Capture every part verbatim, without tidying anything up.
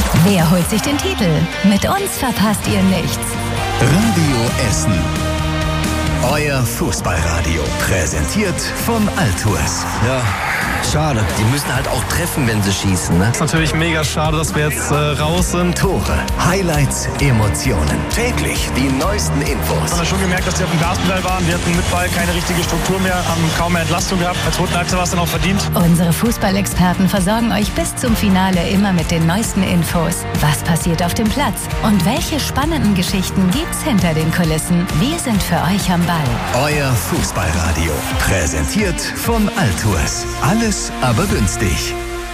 Wer holt sich den Titel? Mit uns verpasst ihr nichts. Radio Essen. Euer Fußballradio. Präsentiert von Altours. Ja, schade. Die müssen halt auch treffen, wenn sie schießen, ne? Das ist natürlich mega schade, dass wir jetzt äh, raus sind. Tore, Highlights, Emotionen. Täglich die neuesten Infos. Man hat schon gemerkt, dass die auf dem Gaspedal waren. Wir hatten mit Ball keine richtige Struktur mehr, haben kaum mehr Entlastung gehabt. Als roten Halbzeit war es dann auch verdient. Unsere Fußballexperten versorgen euch bis zum Finale immer mit den neuesten Infos. Was passiert auf dem Platz? Und welche spannenden Geschichten gibt's hinter den Kulissen? Wir sind für euch am Ball. Euer Fußballradio. Präsentiert von Altours. Alles, aber günstig.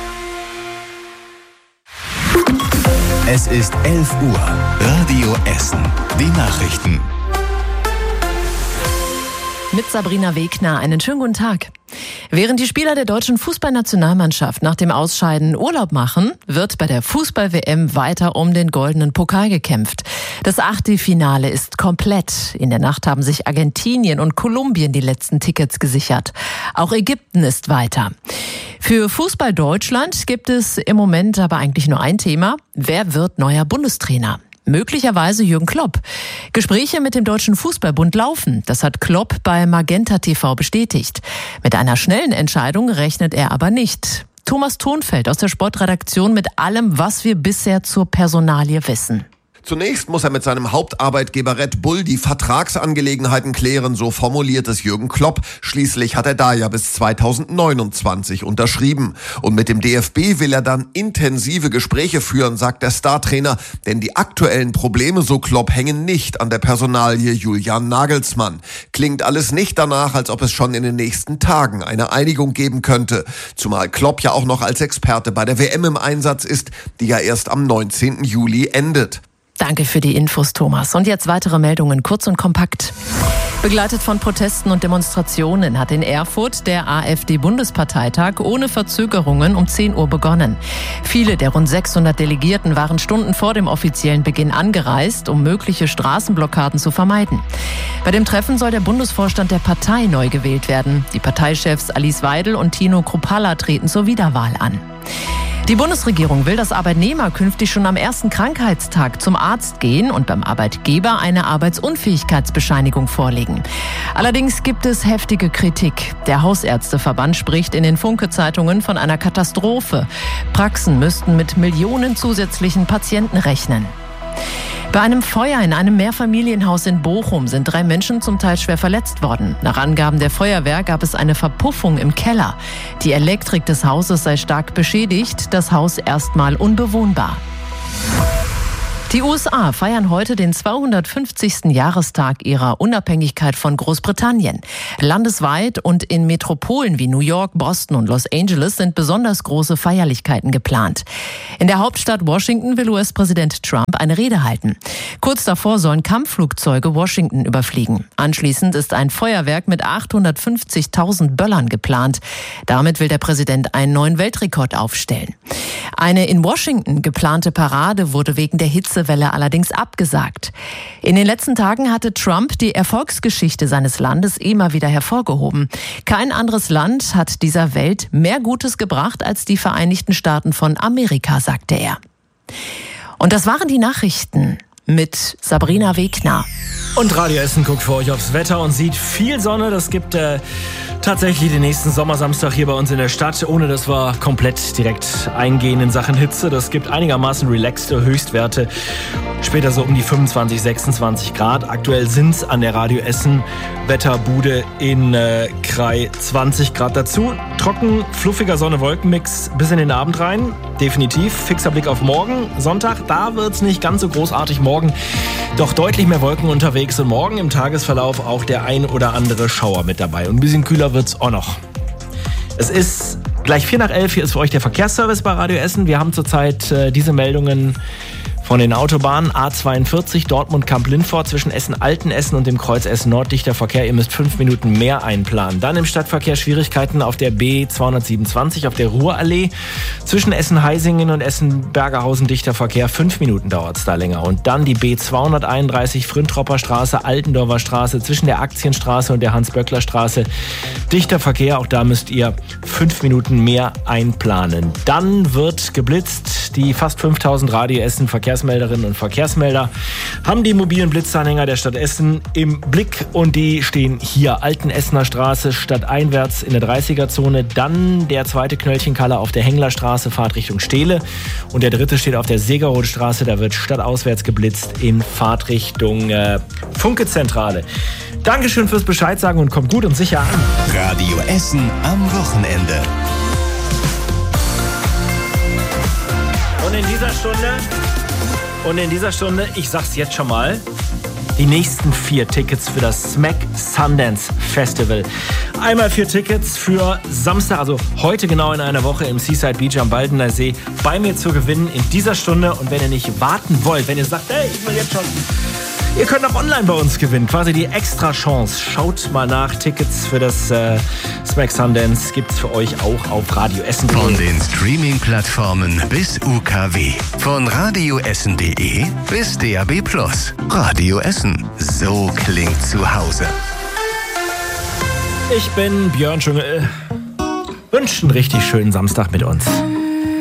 Es ist elf Uhr. Radio Essen. Die Nachrichten. Mit Sabrina Wegner. Einen schönen guten Tag. Während die Spieler der deutschen Fußballnationalmannschaft nach dem Ausscheiden Urlaub machen, wird bei der Fußball-W M weiter um den goldenen Pokal gekämpft. Das Achtelfinale ist komplett. In der Nacht haben sich Argentinien und Kolumbien die letzten Tickets gesichert. Auch Ägypten ist weiter. Für Fußball Deutschland gibt es im Moment aber eigentlich nur ein Thema. Wer wird neuer Bundestrainer? Möglicherweise Jürgen Klopp. Gespräche mit dem Deutschen Fußballbund laufen. Das hat Klopp bei Magenta T V bestätigt. Mit einer schnellen Entscheidung rechnet er aber nicht. Thomas Thonfeld aus der Sportredaktion mit allem, was wir bisher zur Personalie wissen. Zunächst muss er mit seinem Hauptarbeitgeber Red Bull die Vertragsangelegenheiten klären, so formuliert es Jürgen Klopp. Schließlich hat er da ja bis zweitausendneunundzwanzig unterschrieben. Und mit dem D F B will er dann intensive Gespräche führen, sagt der Startrainer. Denn die aktuellen Probleme, so Klopp, hängen nicht an der Personalie Julian Nagelsmann. Klingt alles nicht danach, als ob es schon in den nächsten Tagen eine Einigung geben könnte. Zumal Klopp ja auch noch als Experte bei der W M im Einsatz ist, die ja erst am neunzehnten Juli endet. Danke für die Infos, Thomas. Und jetzt weitere Meldungen, kurz und kompakt. Begleitet von Protesten und Demonstrationen hat in Erfurt der AfD-Bundesparteitag ohne Verzögerungen um zehn Uhr begonnen. Viele der rund sechshundert Delegierten waren Stunden vor dem offiziellen Beginn angereist, um mögliche Straßenblockaden zu vermeiden. Bei dem Treffen soll der Bundesvorstand der Partei neu gewählt werden. Die Parteichefs Alice Weidel und Tino Kruppalla treten zur Wiederwahl an. Die Bundesregierung will, dass Arbeitnehmer künftig schon am ersten Krankheitstag zum Arzt gehen und beim Arbeitgeber eine Arbeitsunfähigkeitsbescheinigung vorlegen. Allerdings gibt es heftige Kritik. Der Hausärzteverband spricht in den Funke-Zeitungen von einer Katastrophe. Praxen müssten mit Millionen zusätzlichen Patienten rechnen. Bei einem Feuer in einem Mehrfamilienhaus in Bochum sind drei Menschen zum Teil schwer verletzt worden. Nach Angaben der Feuerwehr gab es eine Verpuffung im Keller. Die Elektrik des Hauses sei stark beschädigt, das Haus erstmal unbewohnbar. Die U S A feiern heute den zweihundertfünfzigsten Jahrestag ihrer Unabhängigkeit von Großbritannien. Landesweit und in Metropolen wie New York, Boston und Los Angeles sind besonders große Feierlichkeiten geplant. In der Hauptstadt Washington will U S-Präsident Trump eine Rede halten. Kurz davor sollen Kampfflugzeuge Washington überfliegen. Anschließend ist ein Feuerwerk mit achthundertfünfzigtausend Böllern geplant. Damit will der Präsident einen neuen Weltrekord aufstellen. Eine in Washington geplante Parade wurde wegen der Hitzewelle allerdings abgesagt. In den letzten Tagen hatte Trump die Erfolgsgeschichte seines Landes immer wieder hervorgehoben. Kein anderes Land hat dieser Welt mehr Gutes gebracht als die Vereinigten Staaten von Amerika, sagte er. Und das waren die Nachrichten mit Sabrina Wegner. Und Radio Essen guckt für euch aufs Wetter und sieht viel Sonne. Das gibt äh, tatsächlich den nächsten Sommersamstag hier bei uns in der Stadt, ohne dass wir komplett direkt eingehen in Sachen Hitze. Das gibt einigermaßen relaxte Höchstwerte. Später so um die fünfundzwanzig, sechsundzwanzig Grad. Aktuell sind es an der Radio Essen Wetterbude in äh, Krai zwanzig Grad dazu. Trocken, fluffiger Sonne-Wolken-Mix bis in den Abend rein. Definitiv. Fixer Blick auf morgen. Sonntag, da wird es nicht ganz so großartig morgen. Doch deutlich mehr Wolken unterwegs und morgen im Tagesverlauf auch der ein oder andere Schauer mit dabei. Und ein bisschen kühler wird es auch noch. Es ist gleich vier nach elf. Hier ist für euch der Verkehrsservice bei Radio Essen. Wir haben zurzeit äh, diese Meldungen Von den Autobahnen A zweiundvierzig Dortmund-Kamp-Lindfort zwischen Essen-Altenessen und dem Kreuz Essen-Nord dichter Verkehr. Ihr müsst fünf Minuten mehr einplanen. Dann im Stadtverkehr Schwierigkeiten auf der B zweihundertsiebenundzwanzig auf der Ruhrallee. Zwischen Essen-Heisingen und Essen-Bergerhausen dichter Verkehr. Fünf Minuten dauert es da länger. Und dann die B zweihunderteinunddreißig Früntropper Straße, Altendorfer Straße zwischen der Aktienstraße und der Hans-Böckler-Straße. Dichter Verkehr, auch da müsst ihr fünf Minuten mehr einplanen. Dann wird geblitzt. Die fast fünftausend Radio Essen Verkehrsmelderinnen und Verkehrsmelder haben die mobilen Blitzanhänger der Stadt Essen im Blick und die stehen hier. Altenessener Straße, stadteinwärts in der dreißiger-Zone. Dann der zweite Knöllchenkalle auf der Henglerstraße, Fahrt Richtung Steele. Und der dritte steht auf der Segerrodstraße, da wird stadtauswärts geblitzt in Fahrtrichtung äh, Funke-Zentrale. Dankeschön fürs Bescheid sagen und kommt gut und sicher an. Radio Essen am Wochenende. Und in dieser Stunde, und in dieser Stunde, ich sag's jetzt schon mal, die nächsten vier Tickets für das Smack Sundance Festival. Einmal vier Tickets für Samstag, also heute genau in einer Woche im Seaside Beach am Baldener See, bei mir zu gewinnen in dieser Stunde. Und wenn ihr nicht warten wollt, wenn ihr sagt, hey, ich will jetzt schon... Ihr könnt auch online bei uns gewinnen, quasi die extra Chance. Schaut mal nach, Tickets für das äh, Smack Sundance gibt's für euch auch auf Radio Essen. Von den Streaming-Plattformen bis U K W. Von radioessen punkt de bis D A B plus. Radio Essen. So klingt zu Hause. Ich bin Björn Schungel. Wünscht einen richtig schönen Samstag mit uns.